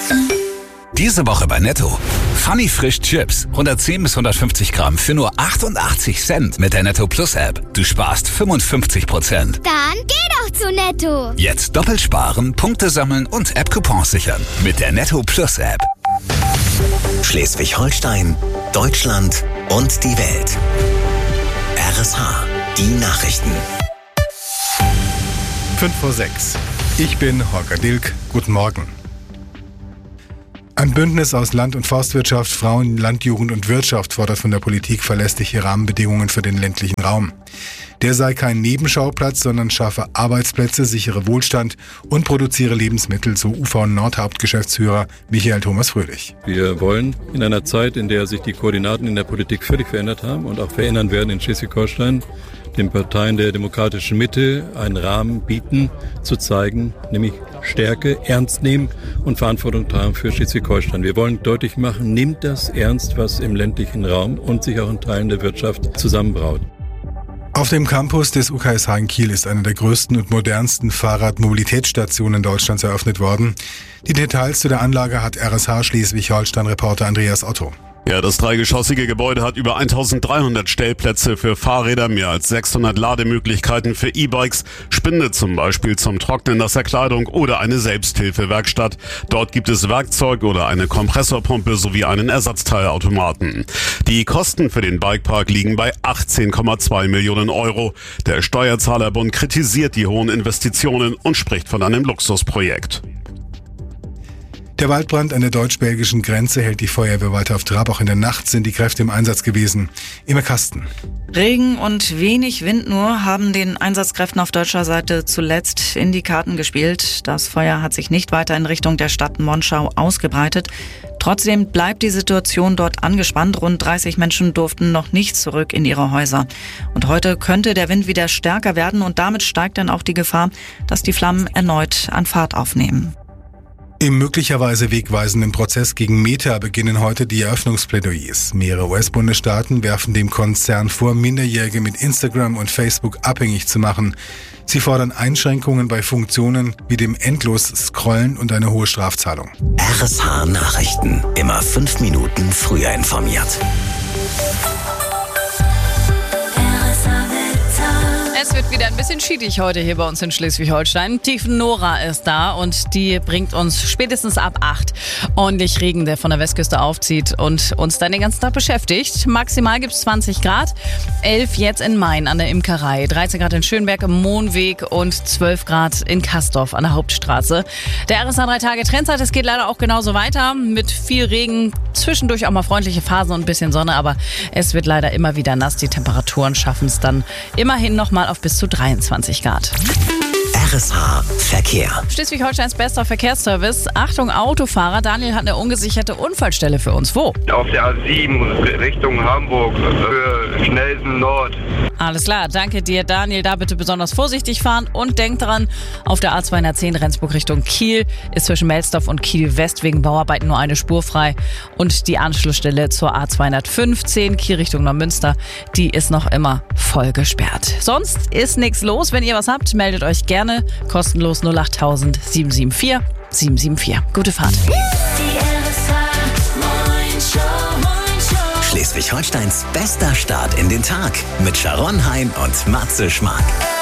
Diese Woche bei Netto. Funny Frisch Chips. 110 bis 150 Gramm für nur 88 Cent mit der Netto Plus App. Du sparst 55%. Dann geh doch zu Netto. Jetzt doppelt sparen, Punkte sammeln und App-Coupons sichern. Mit der Netto Plus App. Schleswig-Holstein, Deutschland und die Welt. RSH, die Nachrichten. 5:06. Ich bin Holger Dilk. Guten Morgen. Ein Bündnis aus Land- und Forstwirtschaft, Frauen, Landjugend und Wirtschaft fordert von der Politik verlässliche Rahmenbedingungen für den ländlichen Raum. Der sei kein Nebenschauplatz, sondern schaffe Arbeitsplätze, sichere Wohlstand und produziere Lebensmittel, so UV Nord-Hauptgeschäftsführer Michael Thomas Fröhlich. Wir wollen in einer Zeit, in der sich die Koordinaten in der Politik völlig verändert haben und auch verändern werden in Schleswig-Holstein, den Parteien der demokratischen Mitte einen Rahmen bieten, zu zeigen, nämlich Stärke, ernst nehmen und Verantwortung tragen für Schleswig-Holstein. Wir wollen deutlich machen, nimmt das ernst, was im ländlichen Raum und sich auch in Teilen der Wirtschaft zusammenbraut. Auf dem Campus des UKSH in Kiel ist eine der größten und modernsten Fahrradmobilitätsstationen Deutschlands eröffnet worden. Die Details zu der Anlage hat RSH Schleswig-Holstein-Reporter Andreas Otto. Ja, das dreigeschossige Gebäude hat über 1300 Stellplätze für Fahrräder, mehr als 600 Lademöglichkeiten für E-Bikes, Spinde zum Beispiel zum Trocknen nasser Kleidung oder eine Selbsthilfewerkstatt. Dort gibt es Werkzeug oder eine Kompressorpumpe sowie einen Ersatzteilautomaten. Die Kosten für den Bikepark liegen bei 18,2 Millionen Euro. Der Steuerzahlerbund kritisiert die hohen Investitionen und spricht von einem Luxusprojekt. Der Waldbrand an der deutsch-belgischen Grenze hält die Feuerwehr weiter auf Trab. Auch in der Nacht sind die Kräfte im Einsatz gewesen. Immer Kasten. Regen und wenig Wind nur haben den Einsatzkräften auf deutscher Seite zuletzt in die Karten gespielt. Das Feuer hat sich nicht weiter in Richtung der Stadt Monschau ausgebreitet. Trotzdem bleibt die Situation dort angespannt. Rund 30 Menschen durften noch nicht zurück in ihre Häuser. Und heute könnte der Wind wieder stärker werden und damit steigt dann auch die Gefahr, dass die Flammen erneut an Fahrt aufnehmen. Im möglicherweise wegweisenden Prozess gegen Meta beginnen heute die Eröffnungsplädoyers. Mehrere US-Bundesstaaten werfen dem Konzern vor, Minderjährige mit Instagram und Facebook abhängig zu machen. Sie fordern Einschränkungen bei Funktionen wie dem Endlos-Scrollen und eine hohe Strafzahlung. RSH Nachrichten. Immer 5 Minuten früher informiert. Es wird wieder ein bisschen schiedig heute hier bei uns in Schleswig-Holstein. Tiefen Nora ist da und die bringt uns spätestens ab 8 ordentlich Regen, der von der Westküste aufzieht und uns dann den ganzen Tag beschäftigt. Maximal gibt es 20 Grad, 11 jetzt in Main an der Imkerei, 13 Grad in Schönberg im Mohnweg und 12 Grad in Kastorf an der Hauptstraße. Der RSH 3-Tage-Trendzeit, es geht leider auch genauso weiter mit viel Regen, zwischendurch auch mal freundliche Phasen und ein bisschen Sonne, aber es wird leider immer wieder nass. Die Temperaturen schaffen es dann immerhin nochmal auf bis zu 23 Grad. RSH Verkehr. Schleswig-Holsteins bester Verkehrsservice. Achtung, Autofahrer. Daniel hat eine ungesicherte Unfallstelle für uns. Wo? Auf der A7 Richtung Hamburg für Schnelsen Nord. Alles klar, danke dir, Daniel. Da bitte besonders vorsichtig fahren und denkt dran, auf der A210 Rendsburg Richtung Kiel ist zwischen Melsdorf und Kiel West wegen Bauarbeiten nur eine Spur frei. Und die Anschlussstelle zur A215 Kiel Richtung Neumünster, die ist noch immer voll gesperrt. Sonst ist nichts los. Wenn ihr was habt, meldet euch gerne. Kostenlos 08000 774 774. Gute Fahrt. Schleswig-Holsteins bester Start in den Tag mit Sharon Hein und Matze Schmark.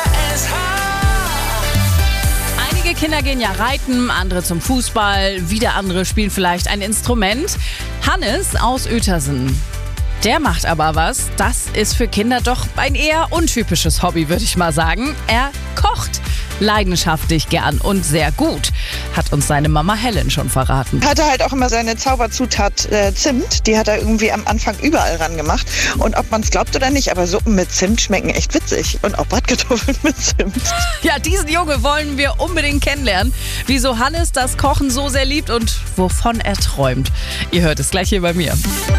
Einige Kinder gehen ja reiten, andere zum Fußball, wieder andere spielen vielleicht ein Instrument. Hannes aus Uetersen, der macht aber was, das ist für Kinder doch ein eher untypisches Hobby, würde ich mal sagen. Er kocht leidenschaftlich gern und sehr gut, hat uns seine Mama Helen schon verraten. Hatte halt auch immer seine Zauberzutat Zimt, die hat er irgendwie am Anfang überall ran gemacht. Und ob man es glaubt oder nicht, aber Suppen mit Zimt schmecken echt witzig. Und auch Bratkartoffeln mit Zimt. Ja, diesen Junge wollen wir unbedingt kennenlernen. Wieso Hannes das Kochen so sehr liebt und wovon er träumt. Ihr hört es gleich hier bei mir.